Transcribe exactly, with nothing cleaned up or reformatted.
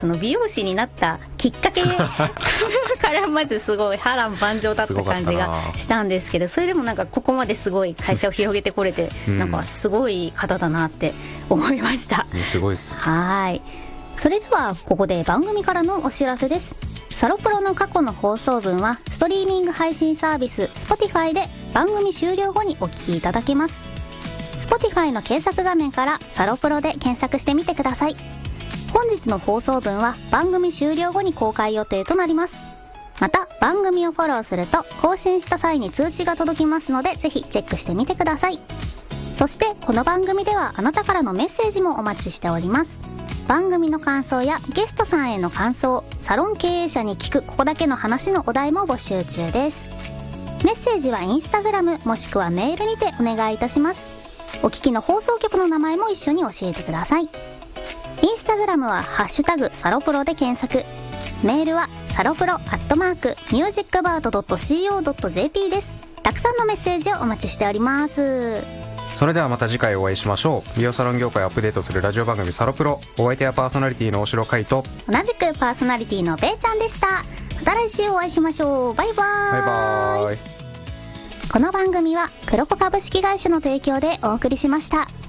その美容師になったきっかけからまずすごい波乱万丈だった感じがしたんですけど、それでもなんかここまですごい会社を広げてこれて、うん、なんかすごい方だなって思いました。 すごいです。 はい。それではここで番組からのお知らせです。サロプロの過去の放送分はストリーミング配信サービス Spotify で番組終了後にお聞きいただけます。 Spotify の検索画面からサロプロで検索してみてください。本日の放送分は番組終了後に公開予定となります。また番組をフォローすると更新した際に通知が届きますので、ぜひチェックしてみてください。そしてこの番組ではあなたからのメッセージもお待ちしております。番組の感想やゲストさんへの感想、サロン経営者に聞くここだけの話のお題も募集中です。メッセージはインスタグラムもしくはメールにてお願いいたします。お聞きの放送局の名前も一緒に教えてください。インスタグラムはハッシュタグサロプロで検索、メールはサロプロアットマークミュージックバードドットシーオードットジェーピー です。たくさんのメッセージをお待ちしております。 それではまた次回お会いしましょう。美容サロン業界をアップデートするラジオ番組サロプロ、お相手はパーソナリティの大城海と同じくパーソナリティのべーちゃんでした。また来週お会いしましょう。バイバーイ。 バイバーイ。 この番組は黒子株式会社の提供でお送りしました。